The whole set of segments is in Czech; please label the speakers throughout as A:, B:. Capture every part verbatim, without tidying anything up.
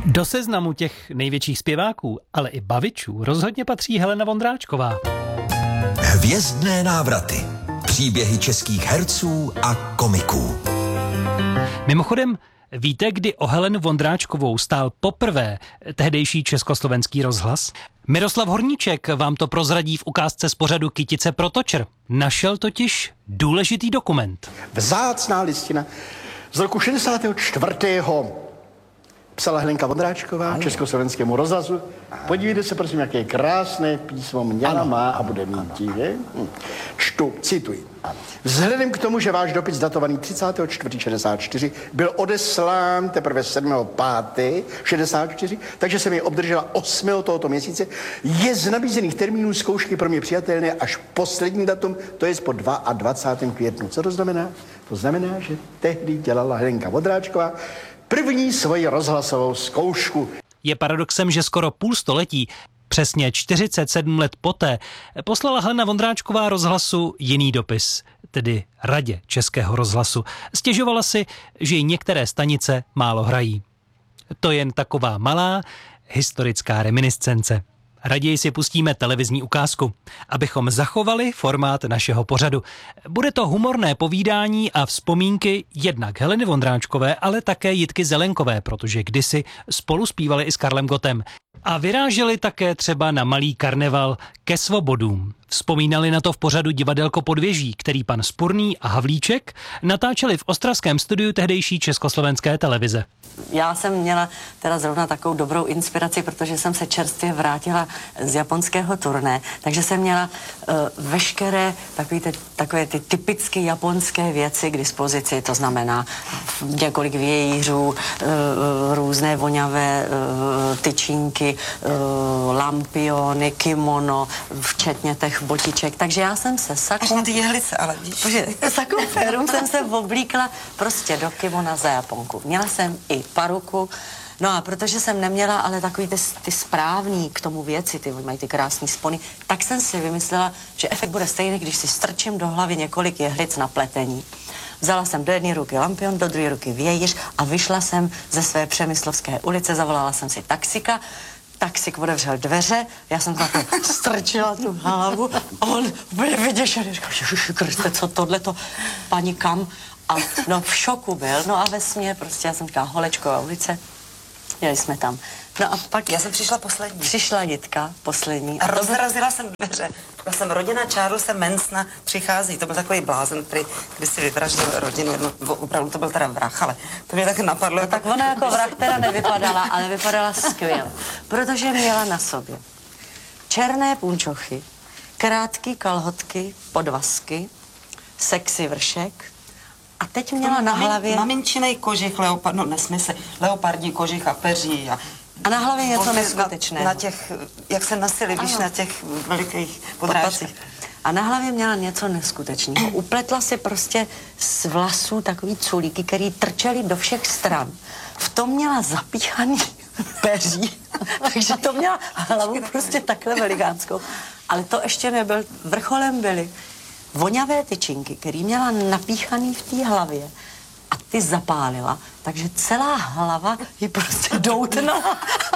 A: Do seznamu těch největších zpěváků, ale i bavičů rozhodně patří Helena Vondráčková.
B: Hvězdné návraty. Příběhy českých herců a komiků.
A: Mimochodem, víte, kdy o Helenu Vondráčkovou stál poprvé tehdejší Československý rozhlas? Miroslav Horníček vám to prozradí v ukázce z pořadu Kytice pro Točr. Našel totiž důležitý dokument.
C: Vzácná listina z roku šedesátého čtvrtého psala Helenka Vondráčková ano. Československému rozhlasu. Ano. Podívejte se, prosím, jaké krásné písmo měla, ano. má a bude mít. Hm. Čtu, cituji. Ano. Vzhledem k tomu, že váš dopis datovaný třicátého čtvrtého šedesát čtyři byl odeslán teprve sedmého pátého šedesát čtyři, takže jsem ji obdržela osmého tohoto měsíce, je z nabízených termínů zkoušky pro mě přijatelné až poslední datum, to je po dvacátého druhého květnu. Co to znamená? To znamená, že tehdy dělala Helenka Vondráčková první svoji rozhlasovou zkoušku.
A: Je paradoxem, že skoro půl století, přesně čtyřicet sedm let poté, poslala Helena Vondráčková rozhlasu jiný dopis, tedy Radě Českého rozhlasu. Stěžovala si, že jí některé stanice málo hrají. To jen taková malá historická reminiscence. Raději si pustíme televizní ukázku, abychom zachovali formát našeho pořadu. Bude to humorné povídání a vzpomínky jednak Heleny Vondráčkové, ale také Jitky Zelenkové, protože kdysi spolu zpívali i s Karlem Gottem. A vyráželi také třeba na malý karneval ke svobodům. Vzpomínali na to v pořadu Divadelko Podvěží, který pan Spurný a Havlíček natáčeli v ostravském studiu tehdejší Československé televize.
D: Já jsem měla teda zrovna takovou dobrou inspiraci, protože jsem se čerstvě vrátila z japonského turné, takže jsem měla uh, veškeré takové ty, takové ty typické japonské věci k dispozici, to znamená několik vějířů, uh, různé voňavé uh, tyčínky, uh, lampiony, kimono, včetně těch botiček, takže já jsem se sakou...
E: Až na ty jehlice, ale víš.
D: Sakou férum jsem se oblíkla prostě do kimona za Japonku. Měla jsem i paruku, no a protože jsem neměla ale takový ty, ty správný k tomu věci, ty mají ty krásný spony, tak jsem si vymyslela, že efekt bude stejný, když si strčím do hlavy několik jehlic na pletení. Vzala jsem do jedné ruky lampion, do druhé ruky vějíř a vyšla jsem ze své Přemyslovské ulice, zavolala jsem si taxika, taxik otevřel dveře, já jsem tam strčila tu hlavu a on byl vyděšený, říkal, Ježiši Kriste, co tohleto, paní kam? A no v šoku byl, no a ve smě prostě, já jsem říkala Holečková ulice, jeli jsme tam. No a pak...
E: Já jsem přišla poslední.
D: Přišla Jitka, poslední.
E: A, a rozrazila jsem dveře. Já jsem rodina Charlesa Mansona přichází, to byl takový blázen, který když si vyvraždil rodinu, jedno, opravdu to byl teda vrah, ale to mě tak napadlo.
D: No
E: jako...
D: tak ona jako vrah teda nevypadala, ale vypadala skvěle, protože měla na sobě černé punčochy, krátké kalhotky, podvazky, sexy vršek, a teď měla na hlavě...
E: Maminčinej kožich, leopard, no nesmysl, leopardní kožich a peří a...
D: A na hlavě něco neskutečného.
E: Na, na těch, jak se nosili, víš, na těch velikých podrážkách.
D: A na hlavě měla něco neskutečného. Upletla si prostě z vlasů takový culíky, který trčely do všech stran. V tom měla zapíchaný peří, takže to měla hlavu prostě takhle velikánskou. Ale to ještě nebyl, vrcholem byly voňavé tyčinky, který měla napíchaný v té hlavě a ty zapálila, takže celá hlava ji prostě doutnala.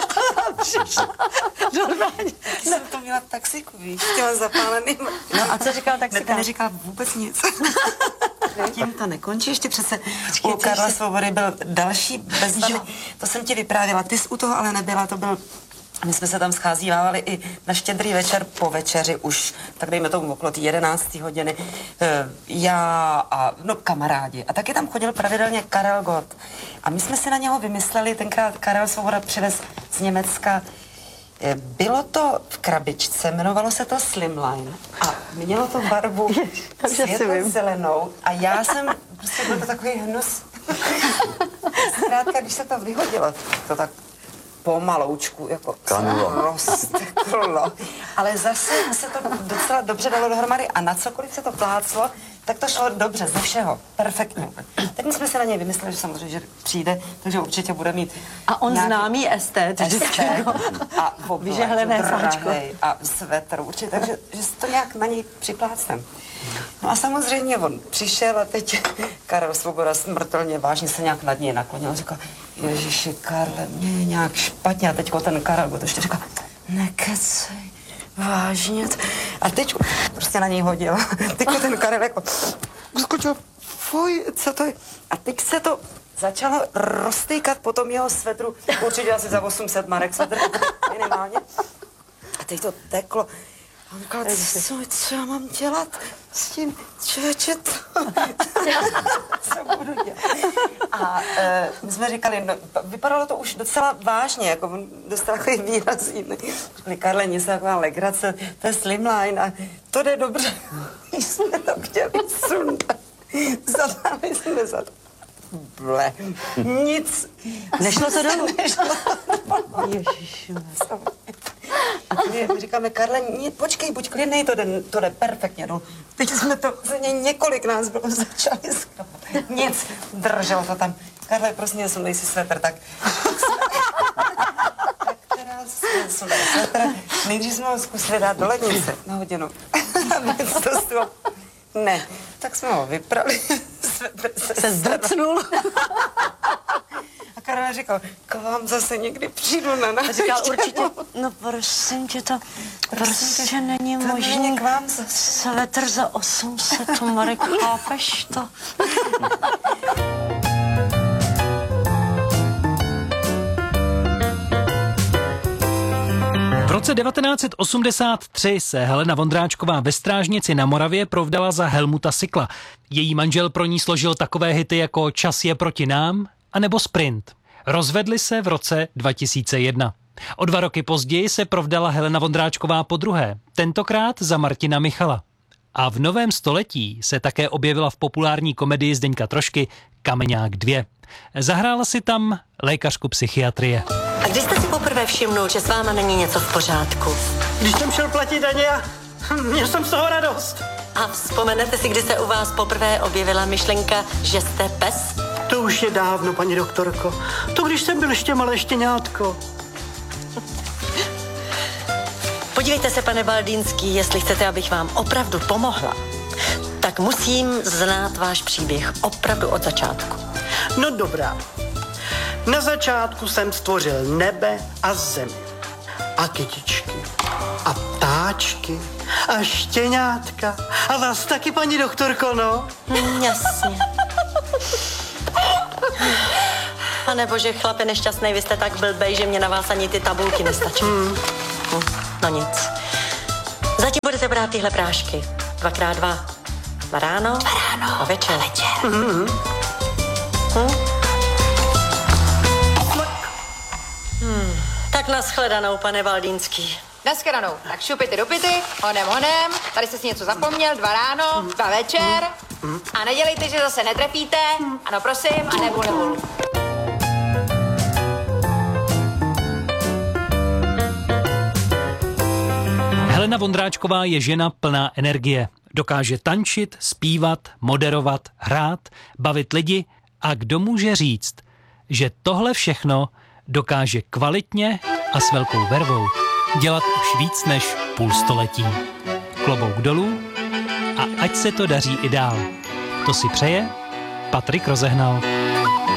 E: Normálně. Jsem to měla v taxiku, víš, s těma zapálenýma.
D: No a co říkal taxika?
E: Ne, to neříkal vůbec nic. Tím to nekončí, ještě přece u Karla Svobody byl další bezvadný. To jsem ti vyprávěla, ty jsi u toho ale nebyla, to byl... My jsme se tam scházívávali i na Štědrý večer po večeři už, tak dejme tomu okolo té jedenácté hodiny, já a no, kamarádi. A taky tam chodil pravidelně Karel Gott. A my jsme si na něho vymysleli, tenkrát Karel Svoboda přivez z Německa. Bylo to v krabičce, jmenovalo se to Slimline a mělo to barvu světlo-zelenou a já jsem, prostě byl to takový hnus. Zkrátka, když se to vyhodilo, to tak pomaloučku, jako rozteklo. Ale zase se to docela dobře dalo dohromady a na cokoliv se to pláclo, tak to šlo dobře, ze všeho, perfektně. Tak my jsme se na něj vymysleli, že samozřejmě, že přijde, takže určitě bude mít
D: A on
E: nějaký
D: známý estet, vždycky jako
E: a
D: vyžehlené sáčko.
E: a svetr určitě, takže že si to nějak na něj připlácnem. No a samozřejmě on přišel a teď Karel Svoboda smrtelně vážně se nějak nad něj naklonil a říkal, Ježiši, Karle, mě je nějak špatně. A teďko ten Karel to ještě říkal, nekecej, vážně. A teď prostě na něj hodil. Teďko ten Karel jako skočil, fuj, co to je? A teď se to začalo roztýkat po tom jeho svetru, určitě asi za osm set marek svetr, minimálně. A teď to teklo. A on říkal, co, co já mám dělat s tím, člověče, to, co budu dělat? A e, my jsme říkali, no, vypadalo to už docela vážně, jako on dostal takový výraz jiný. Říkali, Karle, něco taková legrace, to je slimline a to jde dobře. My jsme to chtěli sundat. Zadáme jsme za to. Ble, nic.
D: Nešlo to dolů?
E: Nešlo to dolů.
D: Ježiši.
E: A my, my říkáme, Karle, ně, počkej, buď klidnej, to jde, to jde perfektně dolů. Teď jsme to, za ně několik nás bylo, začali skrapat. Nic, drželo to tam. Karle, prosím, sundej si svetr, tak... tak teda jsme sundali svetr. Nejdřív jsme ho zkusili dát do lednice na hodinu. Aby to stalo. Ne, tak jsme ho vyprali. Svetr se,
D: Se zdrcnul.
E: A Karel říkal, k vám zase někdy přijdu na návštěvu.
D: A říkal určitě, no prosím tě, to prostě není
E: to
D: možný.
E: není k vám zase.
D: Svetr za osm set marek, chápeš to?
A: V roce devatenáct set osmdesát tři se Helena Vondráčková ve Strážnici na Moravě provdala za Helmuta Sykla. Její manžel pro ní složil takové hity jako Čas je proti nám a nebo Sprint. Rozvedli se v roce dva tisíce jedna. O dva roky později se provdala Helena Vondráčková podruhé, tentokrát za Martina Michala. A v novém století se také objevila v populární komedii Zdeňka Trošky Kameňák dva. Zahrála si tam lékařku psychiatrie.
D: A kdy jste si poprvé všimnul, že s váma není něco v pořádku?
F: Když jsem šel platit daně a měl jsem z toho radost.
D: A vzpomenete si, kdy se u vás poprvé objevila myšlenka, že jste pes?
F: To už je dávno, paní doktorko. To když jsem byl ještě malé štěňátko.
D: Podívejte se, pane Baldýnský, jestli chcete, abych vám opravdu pomohla, tak musím znát váš příběh opravdu od začátku.
F: No dobrá. Na začátku jsem stvořil nebe a zemi. A kytičky. A ptáčky. A štěňátka. A vás taky, paní doktorko, no?
D: Hm, jasně. Pane bože, chlape nešťastnej, vy jste tak blbej, že mě na vás ani ty tabulky nestačí. Hmm. Hm, no nic. Zatím budete brát tyhle prášky. Dvakrát dva. Dva ráno. Dva ráno. A večer. A večer. Mm-hmm. Hm? Hmm. Tak nashledanou, pane Baldýnský.
G: Naschledanou. Tak šupity do pity, honem honem, tady jsi si něco zapomněl, dva ráno, dva večer a nedělejte, že zase netrefíte, ano prosím, a nebul nebul.
A: Helena Vondráčková je žena plná energie. Dokáže tančit, zpívat, moderovat, hrát, bavit lidi a kdo může říct, že tohle všechno dokáže kvalitně a s velkou vervou dělat už víc než půl století. Klobouk dolů a ať se to daří i dál. To si přeje Patrik Rozehnal.